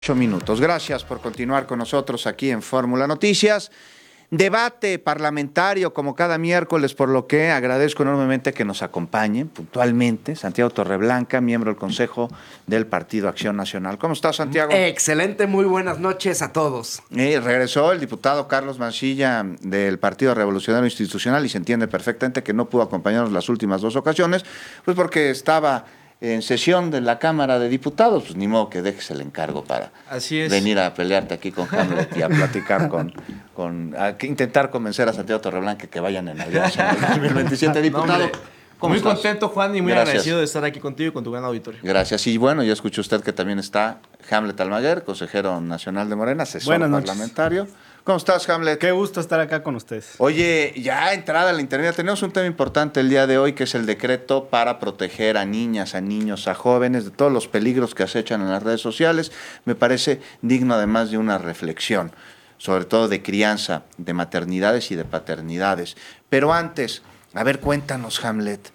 8 minutos. Gracias por continuar con nosotros aquí en Fórmula Noticias. Debate parlamentario como cada miércoles, por lo que agradezco enormemente que nos acompañen puntualmente Santiago Torreblanca, miembro del Consejo del Partido Acción Nacional. ¿Cómo estás, Santiago? Excelente, muy buenas noches a todos. Regresó el diputado Carlos Mancilla del Partido Revolucionario Institucional y se entiende perfectamente que no pudo acompañarnos las últimas dos ocasiones, pues porque estaba en sesión de la Cámara de Diputados, pues ni modo que dejes el encargo para venir a pelearte aquí con Hamlet y a platicar a intentar convencer a Santiago Torreblanca que vayan en alianza en el 2027. Diputado, muy estás? Contento, Juan, y muy agradecido de estar aquí contigo y con tu gran auditorio. Gracias. Y bueno, ya escuchó usted que también está Hamlet Almaguer, consejero nacional de Morena, asesor parlamentario. ¿Cómo estás, Hamlet? Qué gusto estar acá con ustedes. Oye, ya entrada a la internet, tenemos un tema importante el día de hoy, que es el decreto para proteger a niñas, a niños, a jóvenes de todos los peligros que acechan en las redes sociales. Me parece digno además de una reflexión, sobre todo de crianza, de maternidades y de paternidades. Pero antes, a ver, cuéntanos, Hamlet.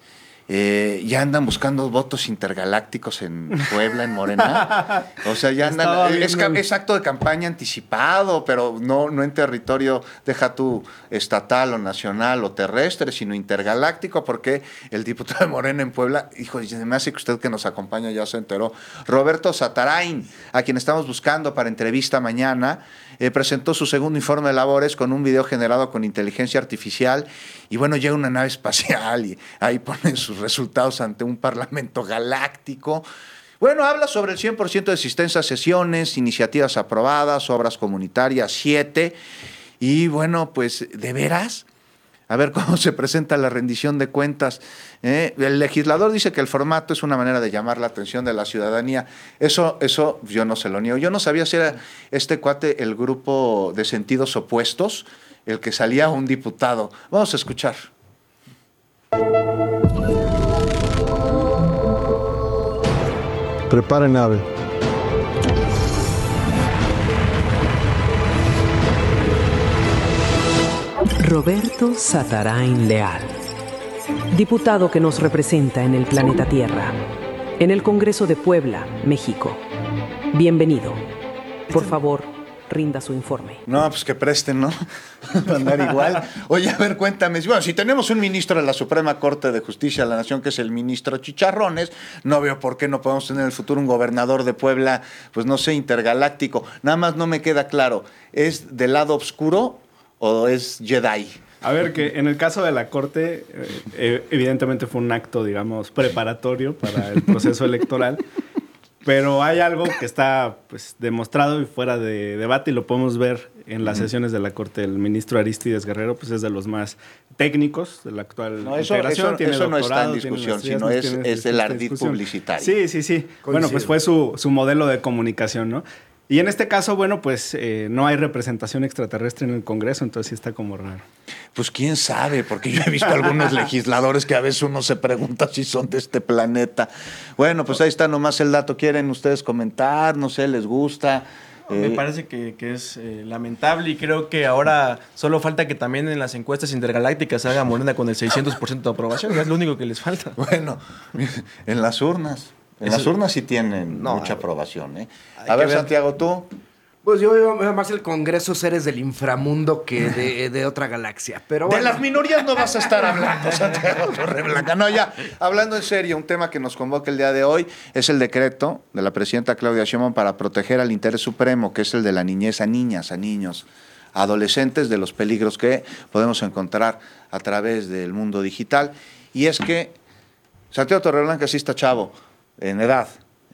Ya andan buscando votos intergalácticos en Puebla, en Morena. O sea, ya andan. Es acto de campaña anticipado, pero no en territorio, deja tú, estatal o nacional o terrestre, sino intergaláctico, porque el diputado de Morena en Puebla, hijo, me hace que usted que nos acompaña ya se enteró. Roberto Satarain, a quien estamos buscando para entrevista mañana, presentó su segundo informe de labores con un video generado con inteligencia artificial. Y bueno, llega una nave espacial y ahí ponen sus resultados ante un parlamento galáctico. Bueno, habla sobre el 100% de asistencia a sesiones, iniciativas aprobadas, obras comunitarias 7. Y bueno, pues, ¿de veras? A ver cómo se presenta la rendición de cuentas. El legislador dice que el formato es una manera de llamar la atención de la ciudadanía. Eso yo no se lo niego. Yo no sabía si era este cuate el grupo de sentidos opuestos, el que salía un diputado. Vamos a escuchar. Prepare nave. Roberto Satarain Leal, diputado que nos representa en el planeta Tierra, en el Congreso de Puebla, México. Bienvenido. Por favor, rinda su informe. No, pues que presten, ¿no? Andar igual. Oye, a ver, cuéntame. Bueno, si tenemos un ministro de la Suprema Corte de Justicia de la Nación, que es el ministro Chicharrones, no veo por qué no podemos tener en el futuro un gobernador de Puebla, pues no sé, intergaláctico. Nada más no me queda claro, ¿es del lado oscuro o es Jedi? A ver, que en el caso de la Corte, evidentemente fue un acto, digamos, preparatorio para el proceso electoral. Pero hay algo que está pues demostrado y fuera de debate y lo podemos ver en las sesiones de la Corte. El ministro Arístides Guerrero pues es de los más técnicos de la actual integración. Eso no está en discusión, sino es el ardid publicitario. Sí. Coincido. Bueno, pues fue su modelo de comunicación, ¿no? Y en este caso, bueno, pues no hay representación extraterrestre en el Congreso, entonces sí está como raro. Pues quién sabe, porque yo he visto algunos legisladores que a veces uno se pregunta si son de este planeta. Bueno, pues ahí está nomás el dato. ¿Quieren ustedes comentar? No sé, ¿les gusta? Me parece que es lamentable y creo que ahora solo falta que también en las encuestas intergalácticas haga Morena con el 600% de aprobación. Es lo único que les falta. Bueno, en las urnas. En las urnas sí tienen mucha aprobación, ¿eh? A ver, Santiago, ¿tú? Pues yo veo más el Congreso seres del inframundo que de otra galaxia. Pero bueno. De las minorías no vas a estar hablando, Santiago Torreblanca. No, ya, hablando en serio, un tema que nos convoca el día de hoy es el decreto de la presidenta Claudia Sheinbaum para proteger al interés supremo, que es el de la niñez, a niñas, a niños, a adolescentes, de los peligros que podemos encontrar a través del mundo digital. Y es que Santiago Torreblanca sí está chavo, en edad,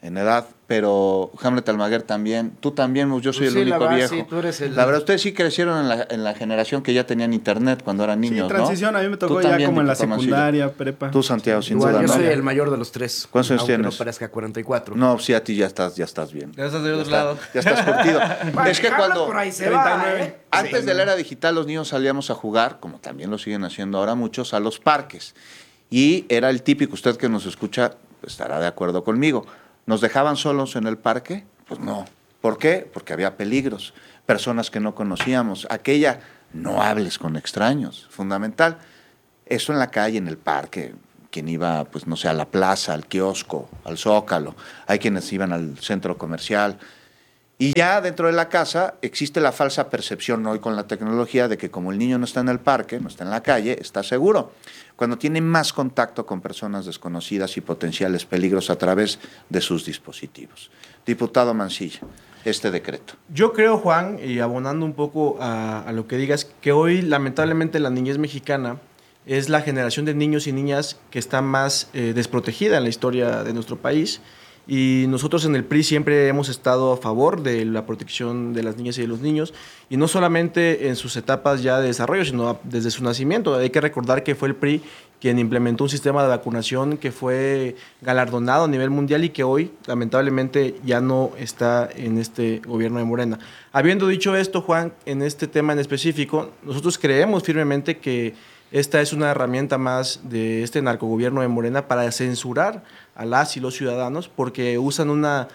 pero Hamlet Almaguer también, tú también, yo soy el único verdad, viejo. Sí, tú eres La verdad, ustedes sí crecieron en la generación que ya tenían internet cuando eran niños, sí, transición, ¿no? a mí me tocó ya como en la secundaria, prepa. Tú, Santiago, sin Igual, duda, yo ¿no? soy el mayor de los tres. ¿Cuántos años aunque tienes? No parezca 44. No, sí, a ti ya estás bien. Ya estás del otro lado. Ya estás curtido. Bueno, Es que cuando por ahí se va, antes de la era digital los niños salíamos a jugar, como también lo siguen haciendo ahora muchos, a los parques. Y era el típico, usted que nos escucha pues, estará de acuerdo conmigo. ¿Nos dejaban solos en el parque? Pues no. ¿Por qué? Porque había peligros, personas que no conocíamos. Aquella, no hables con extraños, fundamental. Eso en la calle, en el parque, quien iba, pues no sé, a la plaza, al kiosco, al Zócalo, hay quienes iban al centro comercial. Y ya dentro de la casa existe la falsa percepción hoy con la tecnología de que como el niño no está en el parque, no está en la calle, está seguro. Cuando tiene más contacto con personas desconocidas y potenciales peligros a través de sus dispositivos. Diputado Mancilla, este decreto. Yo creo, Juan, y abonando un poco a lo que digas, que hoy lamentablemente la niñez mexicana es la generación de niños y niñas que está más desprotegida en la historia de nuestro país. Y nosotros en el PRI siempre hemos estado a favor de la protección de las niñas y de los niños, y no solamente en sus etapas ya de desarrollo, sino desde su nacimiento. Hay que recordar que fue el PRI quien implementó un sistema de vacunación que fue galardonado a nivel mundial y que hoy lamentablemente ya no está en este gobierno de Morena. Habiendo dicho esto, Juan, en este tema en específico, nosotros creemos firmemente que esta es una herramienta más de este narcogobierno de Morena para censurar a las y los ciudadanos, porque usan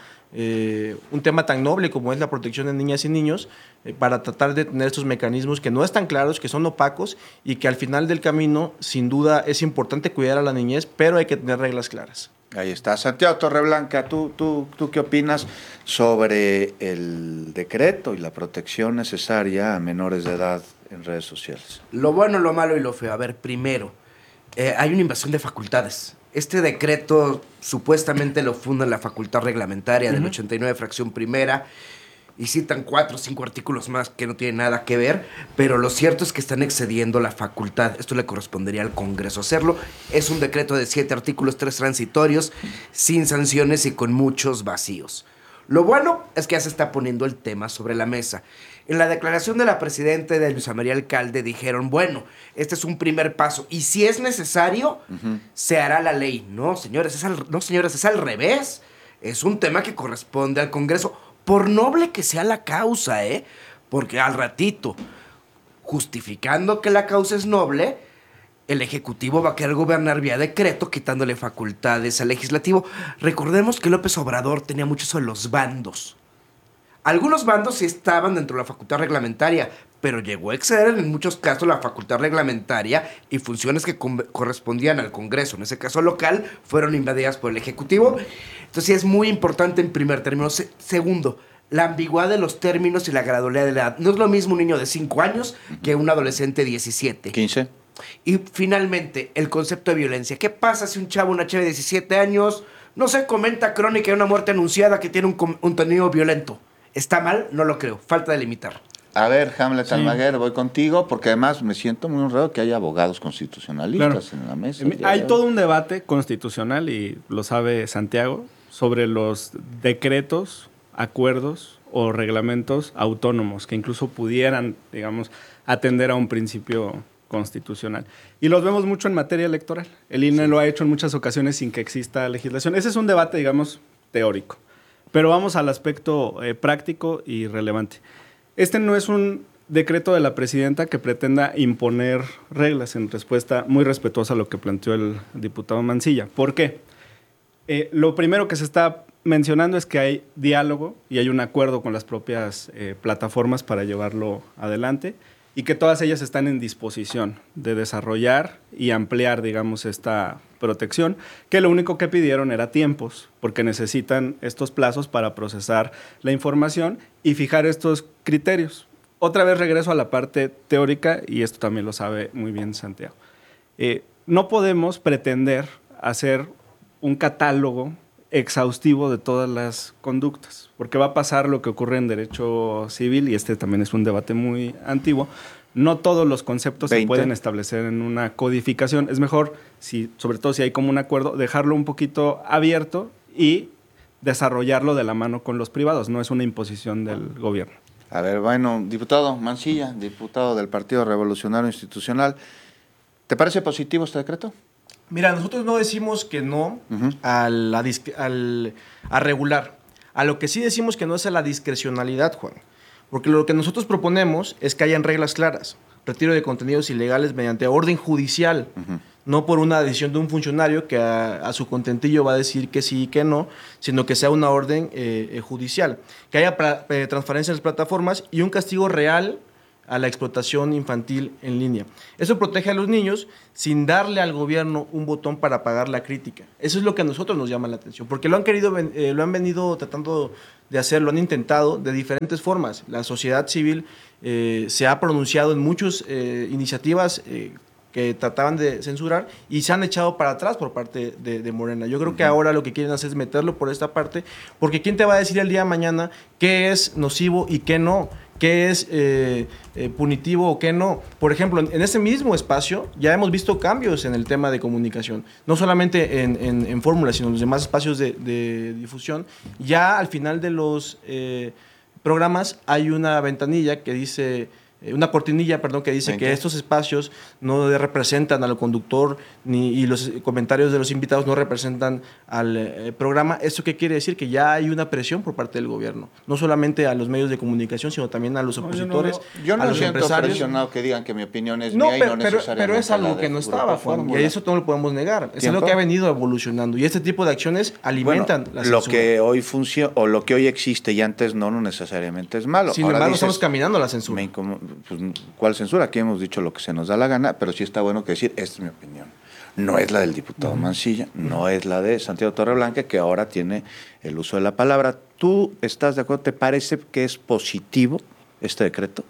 un tema tan noble como es la protección de niñas y niños para tratar de tener estos mecanismos que no están claros, que son opacos y que al final del camino, sin duda, es importante cuidar a la niñez, pero hay que tener reglas claras. Ahí está. Santiago Torreblanca, ¿tú qué opinas sobre el decreto y la protección necesaria a menores de edad en redes sociales? Lo bueno, lo malo y lo feo. A ver, primero, hay una invasión de facultades. Este decreto supuestamente lo funda la facultad reglamentaria del 89, fracción primera, y citan 4 o 5 artículos más que no tienen nada que ver, pero lo cierto es que están excediendo la facultad. Esto le correspondería al Congreso hacerlo. Es un decreto de 7 artículos, 3 transitorios, sin sanciones y con muchos vacíos. Lo bueno es que ya se está poniendo el tema sobre la mesa. En la declaración de la presidenta y de Luisa María Alcalde dijeron, bueno, este es un primer paso y si es necesario, se hará la ley. No, señores, es al revés. Es un tema que corresponde al Congreso, por noble que sea la causa, porque al ratito, justificando que la causa es noble, el Ejecutivo va a querer gobernar vía decreto, quitándole facultades al Legislativo. Recordemos que López Obrador tenía mucho eso de los bandos. Algunos bandos sí estaban dentro de la facultad reglamentaria, pero llegó a exceder en muchos casos la facultad reglamentaria y funciones que correspondían al Congreso, en ese caso local, fueron invadidas por el Ejecutivo. Entonces sí es muy importante en primer término. Segundo, la ambigüedad de los términos y la gradualidad de la edad. No es lo mismo un niño de 5 años que un adolescente de 17. 15. Y finalmente, el concepto de violencia. ¿Qué pasa si un chavo, una chava de 17 años, no sé, comenta crónica de una muerte anunciada que tiene un contenido violento? ¿Está mal? No lo creo. Falta de limitar. A ver, Hamlet Almaguer, voy contigo, porque además me siento muy honrado que haya abogados constitucionalistas en la mesa. Hay todo un debate constitucional, y lo sabe Santiago, sobre los decretos, acuerdos o reglamentos autónomos que incluso pudieran, digamos, atender a un principio constitucional. Y los vemos mucho en materia electoral. El INE lo ha hecho en muchas ocasiones sin que exista legislación. Ese es un debate, digamos, teórico. Pero vamos al aspecto práctico y relevante. Este no es un decreto de la presidenta que pretenda imponer reglas, en respuesta muy respetuosa a lo que planteó el diputado Mancilla. ¿Por qué? Lo primero que se está mencionando es que hay diálogo y hay un acuerdo con las propias plataformas para llevarlo adelante, y que todas ellas están en disposición de desarrollar y ampliar, digamos, esta protección, que lo único que pidieron era tiempos, porque necesitan estos plazos para procesar la información y fijar estos criterios. Otra vez regreso a la parte teórica, y esto también lo sabe muy bien Santiago. No podemos pretender hacer un catálogo exhaustivo de todas las conductas, porque va a pasar lo que ocurre en derecho civil, y este también es un debate muy antiguo. No todos los conceptos se pueden establecer en una codificación. Es mejor, sobre todo si hay como un acuerdo, dejarlo un poquito abierto y desarrollarlo de la mano con los privados. No es una imposición del gobierno. A ver, bueno, diputado Mancilla, diputado del Partido Revolucionario Institucional, ¿te parece positivo este decreto? Mira, nosotros no decimos que no a regular. A lo que sí decimos que no es a la discrecionalidad, Juan. Porque lo que nosotros proponemos es que hayan reglas claras. Retiro de contenidos ilegales mediante orden judicial, no por una decisión de un funcionario que a su contentillo va a decir que sí y que no, sino que sea una orden judicial. Que haya transparencia en las plataformas y un castigo real a la explotación infantil en línea. Eso protege a los niños sin darle al gobierno un botón para apagar la crítica. Eso es lo que a nosotros nos llama la atención, porque lo han venido tratando de hacer, lo han intentado de diferentes formas. La sociedad civil se ha pronunciado en muchas iniciativas que trataban de censurar y se han echado para atrás por parte de Morena. Yo creo que ahora lo que quieren hacer es meterlo por esta parte, porque ¿quién te va a decir el día de mañana qué es nocivo y qué no? ¿Qué es punitivo o qué no? Por ejemplo, en ese mismo espacio ya hemos visto cambios en el tema de comunicación, no solamente en fórmulas, sino en los demás espacios de difusión. Ya al final de los programas hay una ventanilla que dice... una cortinilla, perdón, que dice que estos espacios no representan al conductor y los comentarios de los invitados no representan al programa. ¿Esto qué quiere decir? Que ya hay una presión por parte del gobierno, no solamente a los medios de comunicación, sino también a los opositores, yo no a los siento empresarios. presionado que digan que mi opinión es No, mía y no necesariamente pero es algo la de que no Grupo estaba, Fórmula. y eso no lo podemos negar. Es algo que ha venido evolucionando y este tipo de acciones alimentan la censura. Lo que hoy funciona o lo que hoy existe y antes no necesariamente es malo. Sin Ahora embargo, dices, estamos caminando a la censura. Pues, ¿cuál censura? Aquí hemos dicho lo que se nos da la gana, pero sí está bueno que decir, esta es mi opinión. No es la del diputado Mancilla, no es la de Santiago Torreblanca, que ahora tiene el uso de la palabra. ¿Tú estás de acuerdo? ¿Te parece que es positivo este decreto?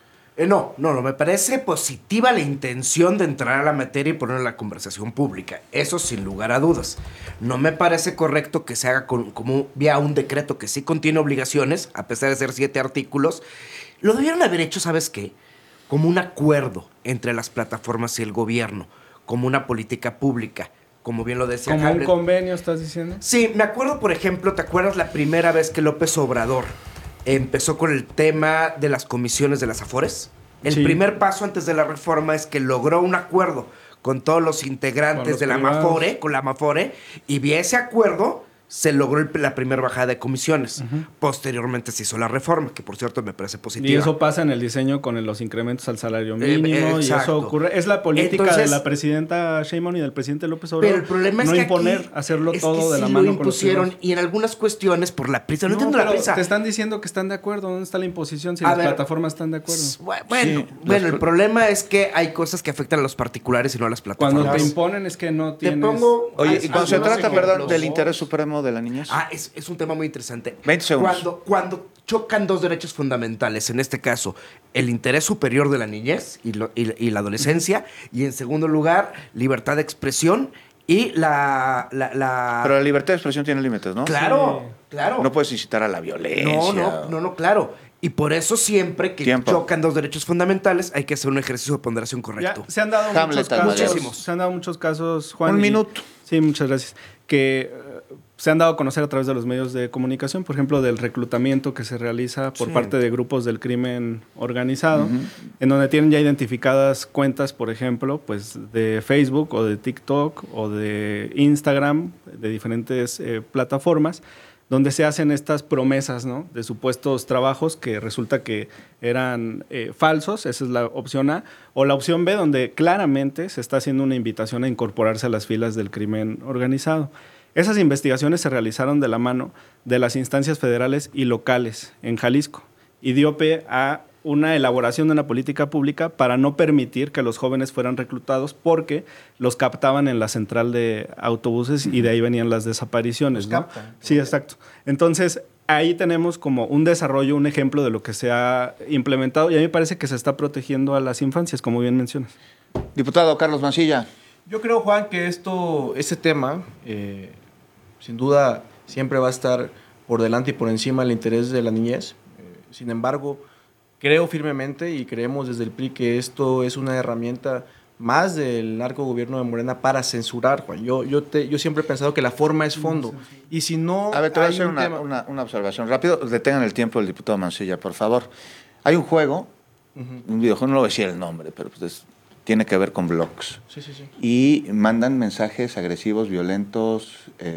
No, me parece positiva la intención de entrar a la materia y poner en la conversación pública. Eso sin lugar a dudas. No me parece correcto que se haga como vía un decreto que sí contiene obligaciones, a pesar de ser 7 artículos. Lo debieron haber hecho, ¿sabes qué? Como un acuerdo entre las plataformas y el gobierno, como una política pública, como bien lo decía ¿Como Hamlet. un convenio estás diciendo? Sí, me acuerdo, por ejemplo, ¿te acuerdas la primera vez que López Obrador empezó con el tema de las comisiones de las Afores? El Sí. primer paso antes de la reforma es que logró un acuerdo con todos los integrantes Con los de la privados. Amafore, con la Amafore, y vía ese acuerdo se logró la primera bajada de comisiones. Posteriormente se hizo la reforma, que por cierto me parece positiva. Y eso pasa en el diseño con los incrementos al salario mínimo y exacto. eso ocurre. Es la política Entonces, de la presidenta Sheinbaum y del presidente López Obrador. Pero el problema no es que imponer, aquí hacerlo es todo que de la sí mano lo con los impusieron privados. y en algunas cuestiones por la prisa. No entiendo la pero prisa. te están diciendo que están de acuerdo. ¿Dónde está la imposición si A las ver, plataformas están de acuerdo? Bueno, el problema es que hay cosas que afectan a los particulares y no a las plataformas. Cuando te imponen es que no Te tienes... pongo... Oye, y cuando se algunos trata, ejemplos. perdón, del interés supremo de la niñez. Es un tema muy interesante. 20 segundos. Cuando chocan dos derechos fundamentales, en este caso, el interés superior de la niñez y la adolescencia, y en segundo lugar, libertad de expresión y la... Pero la libertad de expresión tiene límites, ¿no? Claro, claro. No puedes incitar a la violencia. No, claro. Y por eso siempre que Tiempo. chocan dos derechos fundamentales hay que hacer un ejercicio de ponderación correcto. Ya, se han dado Hamlet, muchos casos. muchísimos. Se han dado muchos casos, Juan. Un y- minuto. Sí, muchas gracias. Que se han dado a conocer a través de los medios de comunicación, por ejemplo, del reclutamiento que se realiza por Sí. parte de grupos del crimen organizado, en donde tienen ya identificadas cuentas, por ejemplo, pues de Facebook o de TikTok o de Instagram, de diferentes plataformas, donde se hacen estas promesas, ¿no?, de supuestos trabajos que resulta que eran falsos. Esa es la opción A. O la opción B, donde claramente se está haciendo una invitación a incorporarse a las filas del crimen organizado. Esas investigaciones se realizaron de la mano de las instancias federales y locales en Jalisco y dio pie a una elaboración de una política pública para no permitir que los jóvenes fueran reclutados porque los captaban en la central de autobuses y de ahí venían las desapariciones, ¿no? Sí, exacto. Entonces, ahí tenemos como un desarrollo, un ejemplo de lo que se ha implementado y a mí me parece que se está protegiendo a las infancias, como bien mencionas. Diputado Carlos Mancilla. Yo creo, Juan, que este tema, sin duda, siempre va a estar por delante y por encima del interés de la niñez. Sin embargo, creo firmemente y creemos desde el PRI que esto es una herramienta más del narcogobierno de Morena para censurar, Juan. Yo siempre he pensado que la forma es fondo. Y si no... A ver, te voy a hay hacer un tema- una observación rápido. Detengan el tiempo del diputado Mancilla, por favor. Hay un juego, un videojuego, no lo voy a decir el nombre, pero pues tiene que ver con blogs. Sí, sí, sí. Y mandan mensajes agresivos, violentos,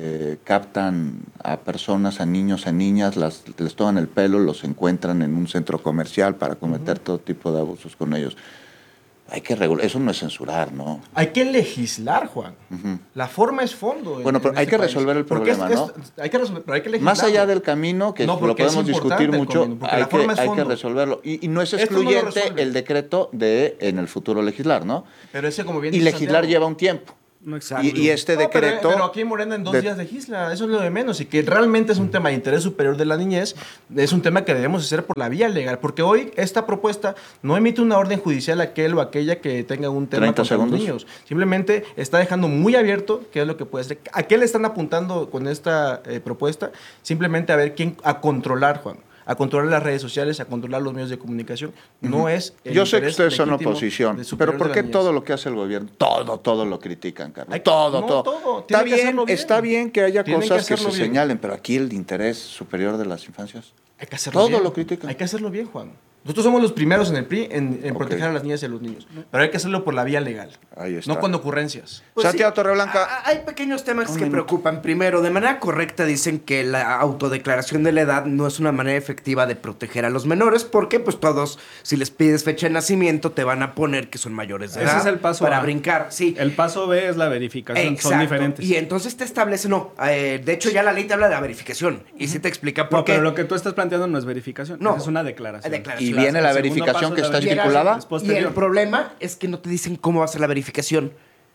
captan a personas, a niños, a niñas, les toman el pelo, los encuentran en un centro comercial para cometer todo tipo de abusos con ellos. hay que regular. Eso no es censurar, ¿no? Hay que legislar, Juan. La forma es fondo. Bueno, pero hay que resolver el problema, ¿no? Hay que resolver, pero hay que legislar. Más allá del camino, que lo podemos discutir mucho, hay que resolverlo. Y no es excluyente el decreto de en el futuro legislar, ¿no? Pero ese, como bien y dice legislar Santiago, lleva un tiempo. No, exacto. Y este decreto... Pero aquí en Morena en 2 días legisla, eso es lo de menos. Y que realmente es un tema de interés superior de la niñez, es un tema que debemos hacer por la vía legal. Porque hoy esta propuesta no emite una orden judicial a aquel o aquella que tenga un tema contra los niños. Simplemente está dejando muy abierto qué es lo que puede ser. ¿A qué le están apuntando con esta propuesta? Simplemente a ver a controlar, Juan. A controlar las redes sociales, a controlar los medios de comunicación. No es el Yo sé que interés ustedes son legítimo oposición, de superior pero ¿por de qué la niñez? todo lo que hace el gobierno, todo lo critican, Carlos? No, Todo. todo. Está Tienen que hacerlo bien. está bien que haya Tienen que cosas que hacerlo se bien. señalen, pero aquí el interés superior de las infancias. Hay que hacerlo Todo bien. lo critican. Hay que hacerlo bien, Juan. Nosotros somos los primeros en el PRI en proteger a las niñas y a los niños. Pero hay que hacerlo por la vía legal. Ahí está. No con ocurrencias. Santiago Torreblanca. Hay pequeños temas que preocupan. Primero, de manera correcta dicen que la autodeclaración de la edad no es una manera efectiva de proteger a los menores, porque pues todos, si les pides fecha de nacimiento, te van a poner que son mayores de edad. Ese es el paso para A. brincar, sí. El paso B es la verificación, Exacto. son diferentes. Y entonces te establece, de hecho ya la ley te habla de la verificación y sí te explica por qué. Pero lo que tú estás planteando no es verificación, No. es una declaración. Y viene la El segundo verificación paso que es la está verificación. estipulada. Es Y posterior. el problema es que no te dicen cómo va a ser la verificación.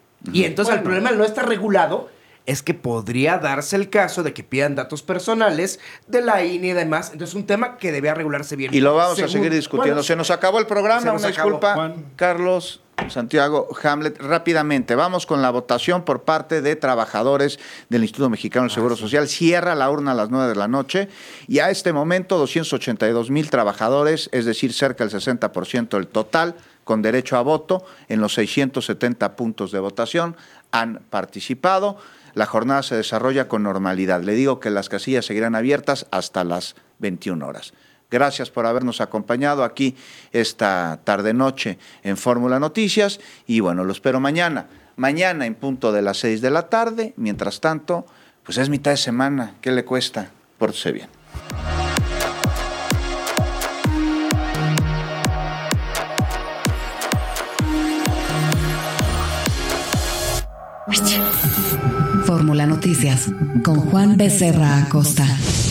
Y entonces el problema al no estar regulado es que podría darse el caso de que pidan datos personales de la INE y demás. Entonces es un tema que debía regularse bien. Y lo vamos a seguir discutiendo. Bueno, se nos acabó el programa, se nos una acabó, disculpa. Juan. Carlos, Santiago, Hamlet, rápidamente. Vamos con la votación por parte de trabajadores del Instituto Mexicano del Seguro Social. Cierra la urna a las 9 de la noche y a este momento 282,000 trabajadores, es decir, cerca del 60% del total, con derecho a voto en los 670 puntos de votación, han participado. La jornada se desarrolla con normalidad. Le digo que las casillas seguirán abiertas hasta las 21 horas. Gracias por habernos acompañado aquí esta tarde-noche en Fórmula Noticias. Y bueno, lo espero mañana. Mañana en punto de las 6 de la tarde. Mientras tanto, pues es mitad de semana. ¿Qué le cuesta? Pórtese bien. Fórmula Noticias con Juan Becerra Acosta.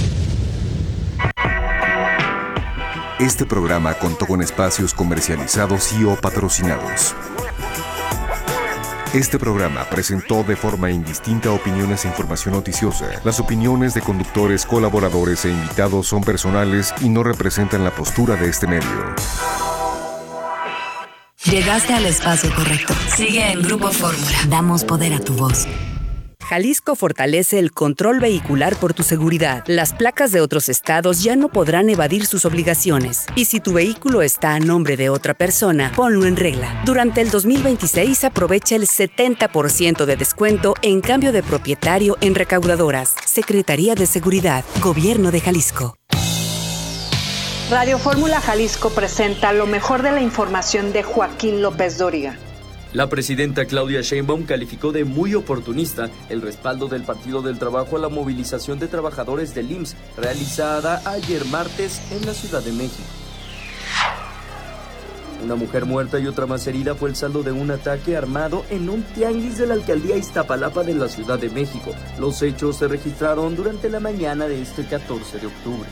Este programa contó con espacios comercializados y o patrocinados. Este programa presentó de forma indistinta opiniones e información noticiosa. Las opiniones de conductores, colaboradores e invitados son personales y no representan la postura de este medio. Llegaste al espacio correcto. Sigue en Grupo Fórmula. Damos poder a tu voz. Jalisco fortalece el control vehicular por tu seguridad. Las placas de otros estados ya no podrán evadir sus obligaciones. Y si tu vehículo está a nombre de otra persona, ponlo en regla. Durante el 2026 aprovecha el 70% de descuento en cambio de propietario en recaudadoras. Secretaría de Seguridad, Gobierno de Jalisco. Radio Fórmula Jalisco presenta lo mejor de la información de Joaquín López Dóriga. La presidenta Claudia Sheinbaum calificó de muy oportunista el respaldo del Partido del Trabajo a la movilización de trabajadores del IMSS realizada ayer martes en la Ciudad de México. Una mujer muerta y otra más herida fue el saldo de un ataque armado en un tianguis de la alcaldía Iztapalapa de la Ciudad de México. Los hechos se registraron durante la mañana de este 14 de octubre.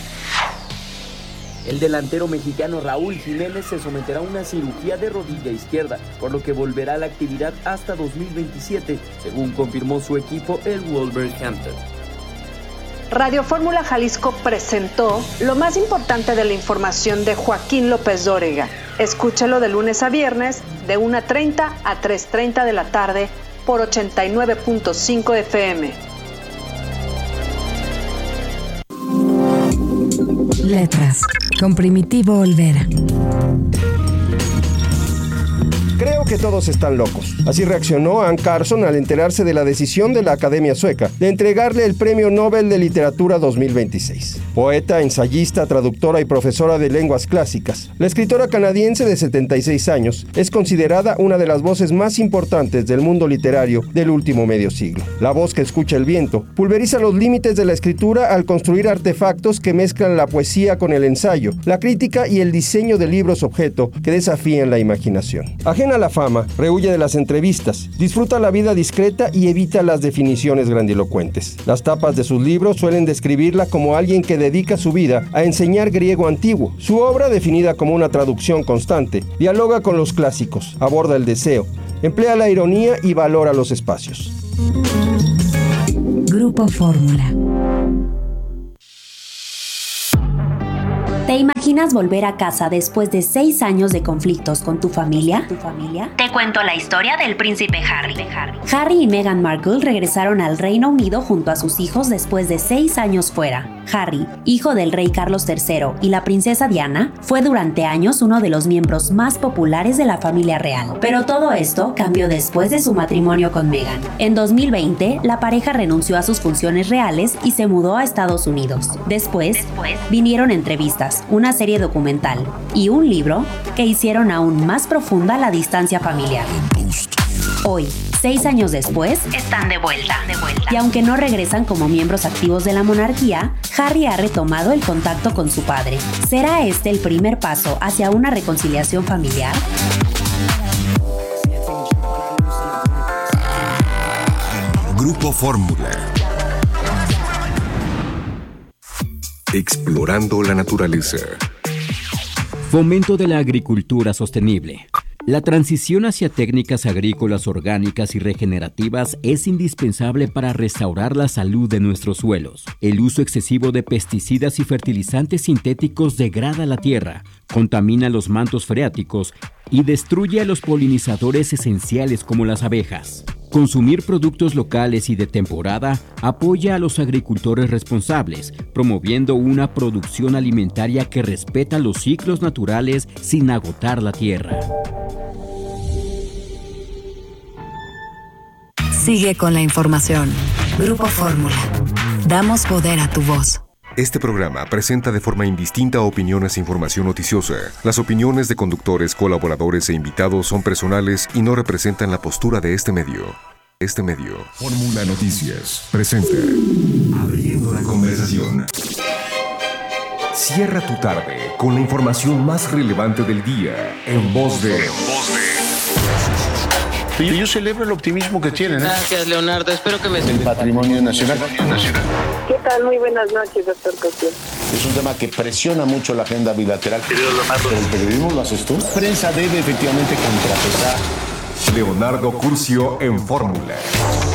El delantero mexicano Raúl Jiménez se someterá a una cirugía de rodilla izquierda, por lo que volverá a la actividad hasta 2027, según confirmó su equipo, el Wolverhampton. Radio Fórmula Jalisco presentó lo más importante de la información de Joaquín López Dóriga. Escúchalo de lunes a viernes, de 1:30 a 3:30 de la tarde, por 89.5 FM. Letras, con Primitivo Olvera. Creo Creo que todos están locos. Así reaccionó Anne Carson al enterarse de la decisión de la Academia Sueca de entregarle el Premio Nobel de Literatura 2026. Poeta, ensayista, traductora y profesora de lenguas clásicas, la escritora canadiense de 76 años es considerada una de las voces más importantes del mundo literario del último medio siglo. La voz que escucha el viento pulveriza los límites de la escritura al construir artefactos que mezclan la poesía con el ensayo, la crítica y el diseño de libros objeto que desafían la imaginación. Ajena a la fama, rehuye de las entrevistas, disfruta la vida discreta y evita las definiciones grandilocuentes. Las tapas de sus libros suelen describirla como alguien que dedica su vida a enseñar griego antiguo. Su obra, definida como una traducción constante, dialoga con los clásicos, aborda el deseo, emplea la ironía y valora los espacios. Grupo Fórmula. ¿Te imaginas volver a casa después de 6 años de conflictos con tu familia? Te cuento la historia del príncipe Harry. Harry y Meghan Markle regresaron al Reino Unido junto a sus hijos después de 6 años fuera. Harry, hijo del rey Carlos III y la princesa Diana, fue durante años uno de los miembros más populares de la familia real. Pero todo esto cambió después de su matrimonio con Meghan. En 2020, la pareja renunció a sus funciones reales y se mudó a Estados Unidos. Después vinieron entrevistas, una serie documental y un libro que hicieron aún más profunda la distancia familiar. Hoy, 6 años después, están de vuelta. Y aunque no regresan como miembros activos de la monarquía, Harry ha retomado el contacto con su padre. ¿Será este el primer paso hacia una reconciliación familiar? Grupo Fórmula. Explorando la naturaleza. Fomento de la agricultura sostenible. La transición hacia técnicas agrícolas orgánicas y regenerativas es indispensable para restaurar la salud de nuestros suelos. El uso excesivo de pesticidas y fertilizantes sintéticos degrada la tierra, contamina los mantos freáticos y destruye a los polinizadores esenciales como las abejas. Consumir productos locales y de temporada apoya a los agricultores responsables, promoviendo una producción alimentaria que respeta los ciclos naturales sin agotar la tierra. Sigue con la información. Grupo Fórmula. Damos poder a tu voz. Este programa presenta de forma indistinta opiniones e información noticiosa. Las opiniones de conductores, colaboradores e invitados son personales y no representan la postura de este medio. Fórmula Noticias presenta Abriendo la conversación. Cierra tu tarde con la información más relevante del día en voz de... Yo celebro el optimismo que tienen. Gracias, Leonardo. Espero que me... El patrimonio nacional. ¿Qué tal? Muy buenas noches, doctor Cosío. Es un tema que presiona mucho la agenda bilateral. Pero el periodismo lo haces tú. La prensa debe efectivamente contrapesar. Leonardo Curcio en Fórmula.